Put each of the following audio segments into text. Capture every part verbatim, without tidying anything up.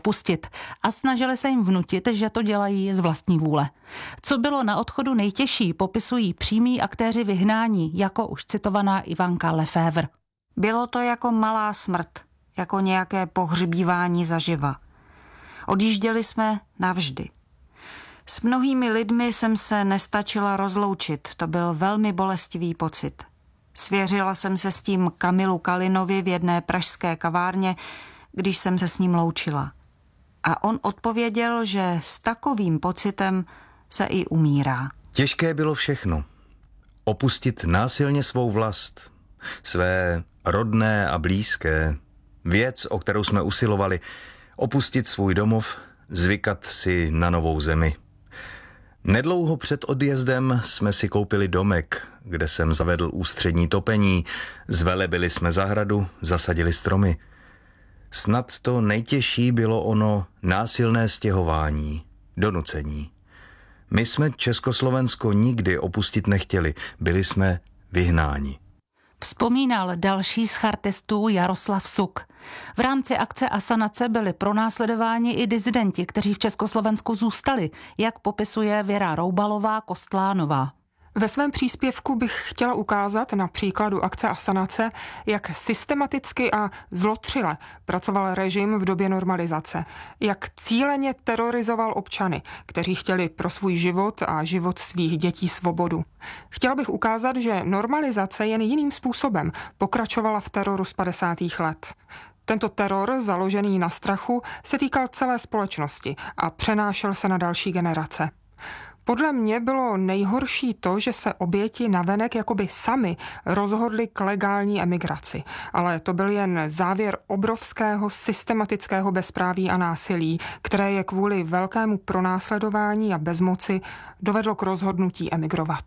pustit a snažili se jim vnutit, že to dělají z vlastní vůle. Co bylo na odchodu nejtěžší, popisují přímí aktéři vyhnání, jako už citovaná Ivanka Lefevre. Bylo to jako malá smrt, jako nějaké pohřbívání zaživa. Odjížděli jsme navždy. S mnohými lidmi jsem se nestačila rozloučit, to byl velmi bolestivý pocit. Svěřila jsem se s tím Kamilu Kalinovi v jedné pražské kavárně, když jsem se s ním loučila. A on odpověděl, že s takovým pocitem se i umírá. Těžké bylo všechno. Opustit násilně svou vlast, své rodné a blízké, věc, o kterou jsme usilovali, opustit svůj domov, zvykat si na novou zemi. Nedlouho před odjezdem jsme si koupili domek, kde jsem zavedl ústřední topení, zvelebili jsme zahradu, zasadili stromy. Snad to nejtěžší bylo ono násilné stěhování, donucení. My jsme Československo nikdy opustit nechtěli, byli jsme vyhnáni. Vzpomínal další z chartistů Jaroslav Suk. V rámci akce asanace byli pronásledováni i disidenti, kteří v Československu zůstali, jak popisuje Věra Roubalová-Kostlánová. Ve svém příspěvku bych chtěla ukázat na příkladu akce asanace, jak systematicky a zlotřile pracoval režim v době normalizace, jak cíleně terorizoval občany, kteří chtěli pro svůj život a život svých dětí svobodu. Chtěla bych ukázat, že normalizace jen jiným způsobem pokračovala v teroru z padesátých let. Tento teror, založený na strachu, se týkal celé společnosti a přenášel se na další generace. Podle mě bylo nejhorší to, že se oběti navenek jakoby sami rozhodli k legální emigraci. Ale to byl jen závěr obrovského systematického bezpráví a násilí, které je kvůli velkému pronásledování a bezmoci dovedlo k rozhodnutí emigrovat.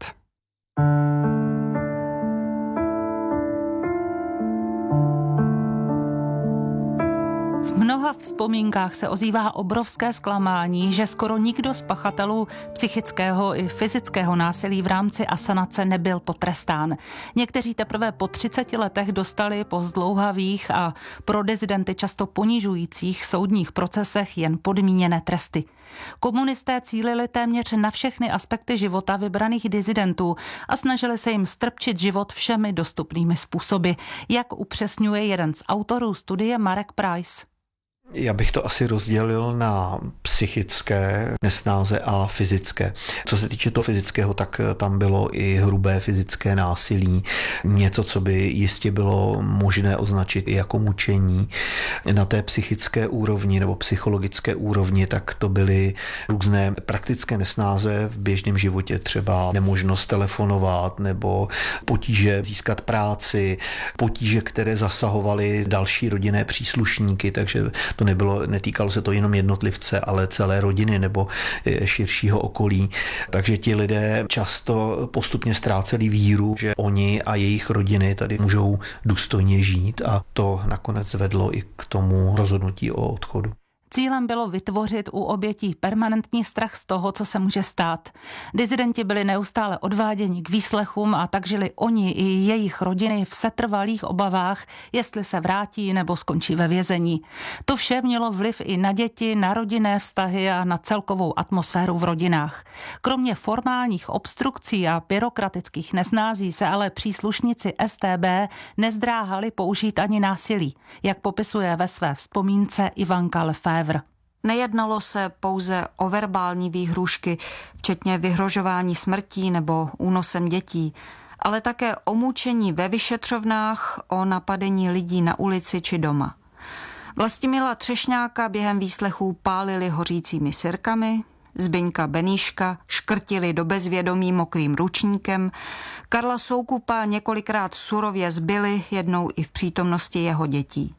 V mnoha vzpomínkách se ozývá obrovské zklamání, že skoro nikdo z pachatelů psychického i fyzického násilí v rámci asanace nebyl potrestán. Někteří teprve po třiceti letech dostali po zdlouhavých a pro dizidenty často ponižujících soudních procesech jen podmíněné tresty. Komunisté cílili téměř na všechny aspekty života vybraných disidentů a snažili se jim strpčit život všemi dostupnými způsoby, jak upřesňuje jeden z autorů studie Marek Price. Já bych to asi rozdělil na psychické nesnáze a fyzické. Co se týče toho fyzického, tak tam bylo i hrubé fyzické násilí, něco, co by jistě bylo možné označit i jako mučení. Na té psychické úrovni nebo psychologické úrovni, tak to byly různé praktické nesnáze v běžném životě, třeba nemožnost telefonovat nebo potíže získat práci, potíže, které zasahovaly další rodinné příslušníky, takže to nebylo, netýkalo se to jenom jednotlivce, ale celé rodiny nebo širšího okolí. Takže ti lidé často postupně ztráceli víru, že oni a jejich rodiny tady můžou důstojně žít, a to nakonec vedlo i k tomu rozhodnutí o odchodu. Cílem bylo vytvořit u obětí permanentní strach z toho, co se může stát. Disidenti byli neustále odváděni k výslechům a tak žili oni i jejich rodiny v setrvalých obavách, jestli se vrátí nebo skončí ve vězení. To vše mělo vliv i na děti, na rodinné vztahy a na celkovou atmosféru v rodinách. Kromě formálních obstrukcí a byrokratických nesnází se ale příslušníci S T B nezdráhali použít ani násilí, jak popisuje ve své vzpomínce Ivanka Lefevre. Nejednalo se pouze o verbální výhrůžky, včetně vyhrožování smrtí nebo únosem dětí, ale také o mučení ve vyšetřovnách, o napadení lidí na ulici či doma. Vlastimila Třešňáka během výslechů pálili hořícími sirkami, Zbyňka Benýška škrtili do bezvědomí mokrým ručníkem, Karla Soukupa několikrát surově zbili, jednou i v přítomnosti jeho dětí.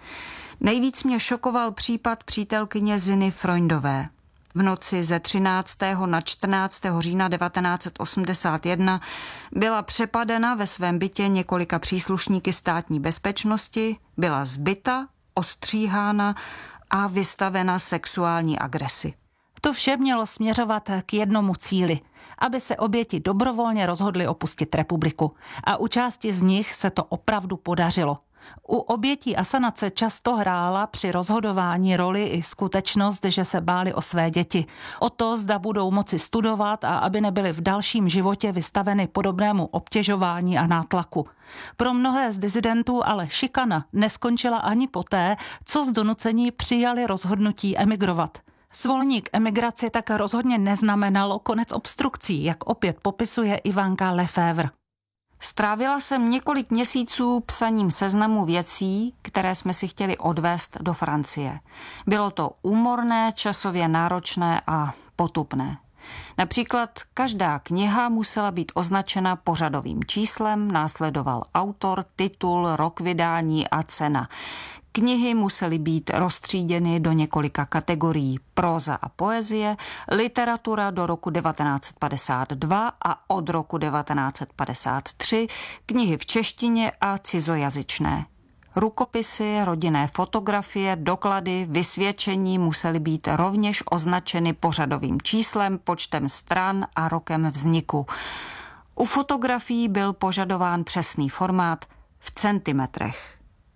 Nejvíc mě šokoval případ přítelkyně Ziny Freundové. V noci ze třináctého na čtrnáctého října devatenáct set osmdesát jedna byla přepadena ve svém bytě několika příslušníky státní bezpečnosti, byla zbita, ostříhána a vystavena sexuální agresi. To vše mělo směřovat k jednomu cíli, aby se oběti dobrovolně rozhodly opustit republiku. A u části z nich se to opravdu podařilo. U obětí asanace často hrála při rozhodování roli i skutečnost, že se báli o své děti. O to, zda budou moci studovat a aby nebyly v dalším životě vystaveny podobnému obtěžování a nátlaku. Pro mnohé z disidentů ale šikana neskončila ani poté, co z donucení přijali rozhodnutí emigrovat. Svolník emigraci tak rozhodně neznamenalo konec obstrukcí, jak opět popisuje Ivanka Lefevre. Strávila jsem několik měsíců psaním seznamu věcí, které jsme si chtěli odvést do Francie. Bylo to úmorné, časově náročné a potupné. Například každá kniha musela být označena pořadovým číslem, následoval autor, titul, rok vydání a cena. Knihy musely být roztříděny do několika kategorií: próza a poezie, literatura do roku devatenáct set padesát dva a od roku devatenáct set padesát tři, knihy v češtině a cizojazyčné. Rukopisy, rodinné fotografie, doklady, vysvědčení musely být rovněž označeny pořadovým číslem, počtem stran a rokem vzniku. U fotografií byl požadován přesný formát v centimetrech.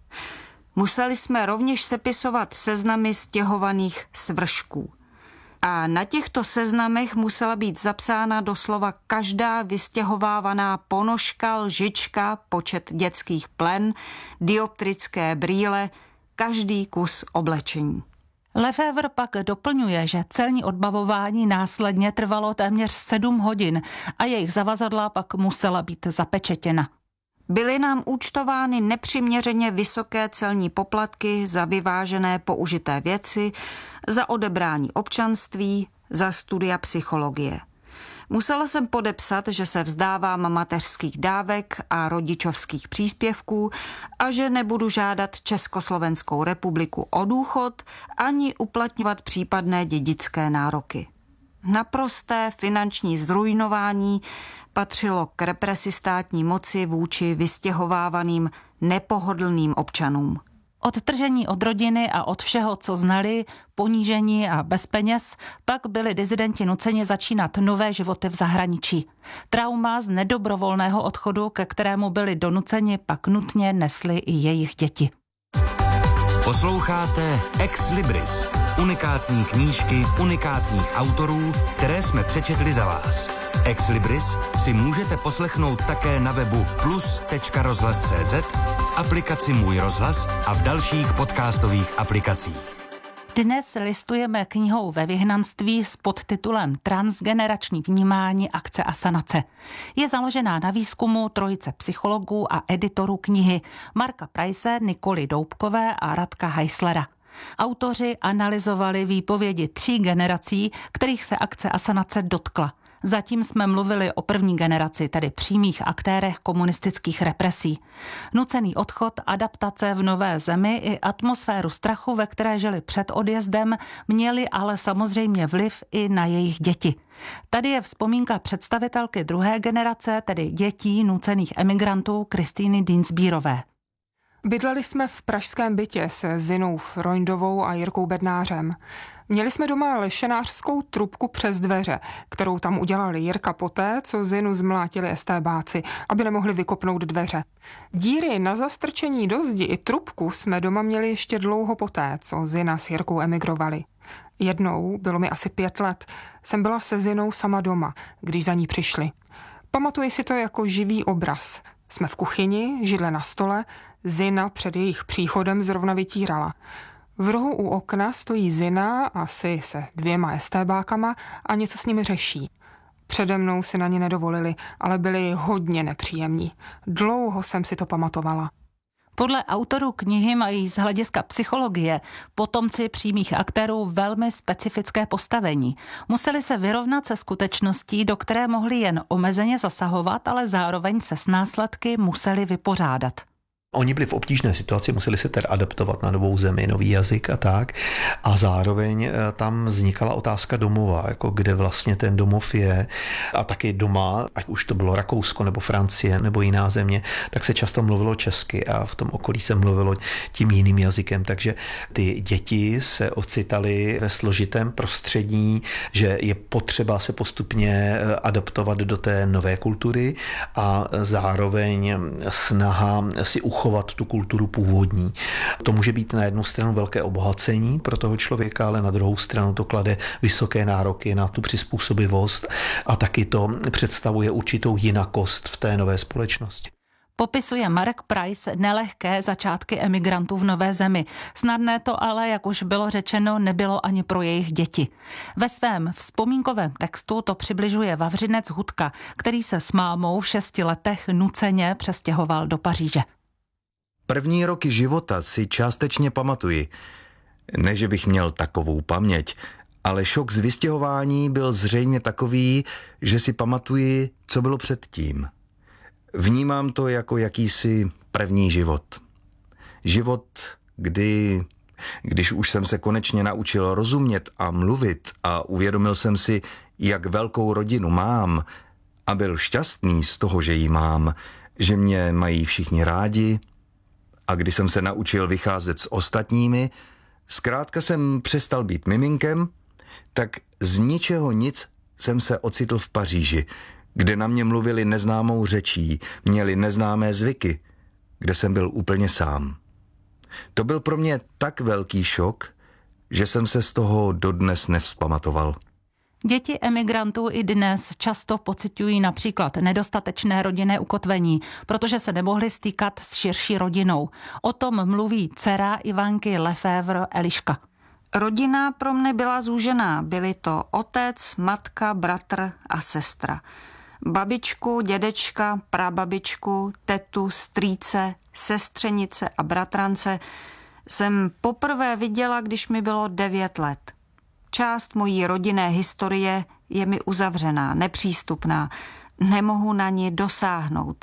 Museli jsme rovněž sepisovat seznamy stěhovaných svršků. A na těchto seznamech musela být zapsána doslova každá vystěhovávaná ponožka, lžička, počet dětských plen, dioptrické brýle, každý kus oblečení. Lefevre pak doplňuje, že celní odbavování následně trvalo téměř sedm hodin a jejich zavazadla pak musela být zapečetěna. Byly nám účtovány nepřiměřeně vysoké celní poplatky za vyvážené použité věci, za odebrání občanství, za studia psychologie. Musela jsem podepsat, že se vzdávám mateřských dávek a rodičovských příspěvků a že nebudu žádat Československou republiku o důchod ani uplatňovat případné dědické nároky. Naprosté finanční zrujnování patřilo k represi státní moci vůči vystěhovávaným nepohodlným občanům. Odtržení od rodiny a od všeho, co znali, ponížení a bez peněz, pak byli disidenti nuceni začínat nové životy v zahraničí. Trauma z nedobrovolného odchodu, ke kterému byli donuceni, pak nutně nesli i jejich děti. Posloucháte Ex Libris, unikátní knížky unikátních autorů, které jsme přečetli za vás. Ex Libris si můžete poslechnout také na webu plus tečka rozhlas tečka cé zet, v aplikaci Můj rozhlas a v dalších podcastových aplikacích. Dnes listujeme knihou Ve vyhnanství s podtitulem Transgenerační vnímání akce asanace. Je založená na výzkumu trojice psychologů a editorů knihy Marka Price, Nikoly Doubkové a Radka Heislera. Autoři analyzovali výpovědi tří generací, kterých se akce asanace dotkla. Zatím jsme mluvili o první generaci, tedy přímých aktérech komunistických represí. Nucený odchod, adaptace v nové zemi i atmosféru strachu, ve které žili před odjezdem, měli ale samozřejmě vliv i na jejich děti. Tady je vzpomínka představitelky druhé generace, tedy dětí nucených emigrantů Kristýny Dienstbierové. Bydleli jsme v pražském bytě se Zinou Freundovou a Jirkou Bednářem. Měli jsme doma lešenářskou trubku přes dveře, kterou tam udělali Jirka poté, co Zinu zmlátili estébáci, aby nemohli vykopnout dveře. Díry na zastrčení do zdi i trubku jsme doma měli ještě dlouho poté, co Zina s Jirkou emigrovali. Jednou, bylo mi asi pět let, jsem byla se Zinou sama doma, když za ní přišli. Pamatuji si to jako živý obraz. Jsme v kuchyni, židle na stole, Zina před jejich příchodem zrovna vytírala. V rohu u okna stojí Zina, asi se dvěma estébákama, a něco s nimi řeší. Přede mnou si na ně nedovolili, ale byli hodně nepříjemní. Dlouho jsem si to pamatovala. Podle autorů knihy mají z hlediska psychologie potomci přímých aktérů velmi specifické postavení. Museli se vyrovnat se skutečností, do které mohli jen omezeně zasahovat, ale zároveň se s následky museli vypořádat. Oni byli v obtížné situaci, museli se tedy adaptovat na novou zemi, nový jazyk a tak. A zároveň tam vznikala otázka domova, jako kde vlastně ten domov je. A taky doma, ať už to bylo Rakousko nebo Francie nebo jiná země, tak se často mluvilo česky a v tom okolí se mluvilo tím jiným jazykem. Takže ty děti se ocitaly ve složitém prostředí, že je potřeba se postupně adaptovat do té nové kultury a zároveň snaha si uchovat uchovat tu kulturu původní. To může být na jednu stranu velké obohacení pro toho člověka, ale na druhou stranu to klade vysoké nároky na tu přizpůsobivost a taky to představuje určitou jinakost v té nové společnosti. Popisuje Marek Price nelehké začátky emigrantů v nové zemi. Snadné to ale, jak už bylo řečeno, nebylo ani pro jejich děti. Ve svém vzpomínkovém textu to přibližuje Vavřinec Hudka, který se s mámou v šesti letech nuceně přestěhoval do Paříže. První roky života si částečně pamatuji. Ne, že bych měl takovou paměť, ale šok z vystěhování byl zřejmě takový, že si pamatuji, co bylo předtím. Vnímám to jako jakýsi první život. Život, kdy, když už jsem se konečně naučil rozumět a mluvit a uvědomil jsem si, jak velkou rodinu mám a byl šťastný z toho, že ji mám, že mě mají všichni rádi a když jsem se naučil vycházet s ostatními, zkrátka jsem přestal být miminkem, tak z ničeho nic jsem se ocitl v Paříži, kde na mě mluvili neznámou řečí, měli neznámé zvyky, kde jsem byl úplně sám. To byl pro mě tak velký šok, že jsem se z toho dodnes nevzpamatoval. Děti emigrantů i dnes často pociťují například nedostatečné rodinné ukotvení, protože se nemohli stýkat s širší rodinou. O tom mluví dcera Ivanky Lefevre Eliška. Rodina pro mne byla zúžená. Byli to otec, matka, bratr a sestra. Babičku, dědečka, prababičku, tetu, strýce, sestřenice a bratrance jsem poprvé viděla, když mi bylo devět let. Část mojí rodinné historie je mi uzavřená, nepřístupná. Nemohu na ní dosáhnout.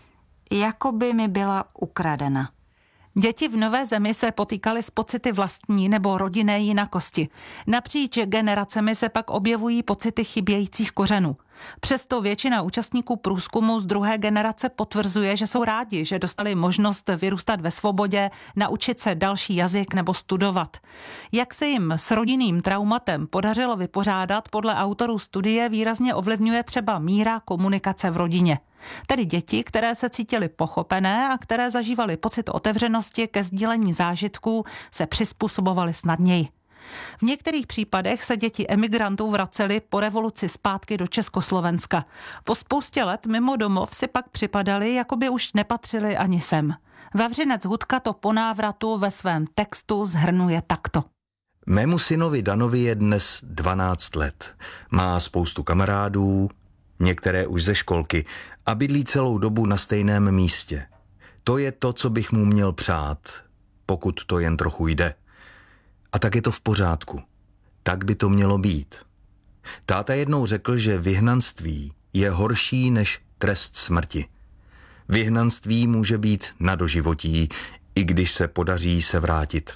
Jako by mi byla ukradena. Děti v nové zemi se potýkaly s pocity vlastní nebo rodinné jinakosti. Napříč generacemi se pak objevují pocity chybějících kořenů. Přesto většina účastníků průzkumu z druhé generace potvrzuje, že jsou rádi, že dostali možnost vyrůstat ve svobodě, naučit se další jazyk nebo studovat. Jak se jim s rodinným traumatem podařilo vypořádat, podle autorů studie výrazně ovlivňuje třeba míra komunikace v rodině. Tedy děti, které se cítily pochopené a které zažívaly pocit otevřenosti ke sdílení zážitků, se přizpůsobovaly snadněji. V některých případech se děti emigrantů vracely po revoluci zpátky do Československa. Po spoustě let mimo domov si pak připadali, jako by už nepatřili ani sem. Vavřinec Hudka to po návratu ve svém textu shrnuje takto. Mému synovi Danovi je dnes dvanáct let. Má spoustu kamarádů, některé už ze školky a bydlí celou dobu na stejném místě. To je to, co bych mu měl přát, pokud to jen trochu jde. A tak je to v pořádku. Tak by to mělo být. Táta jednou řekl, že vyhnanství je horší než trest smrti. Vyhnanství může být na doživotí, i když se podaří se vrátit.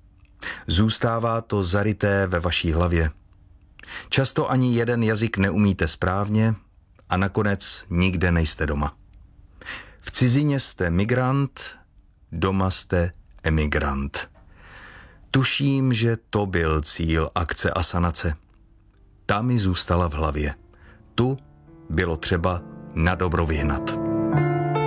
Zůstává to zaryté ve vaší hlavě. Často ani jeden jazyk neumíte správně a nakonec nikde nejste doma. V cizině jste migrant, doma jste emigrant. Tuším, že to byl cíl akce Asanace. Ta mi zůstala v hlavě. Tu bylo třeba na dobro vyhnat.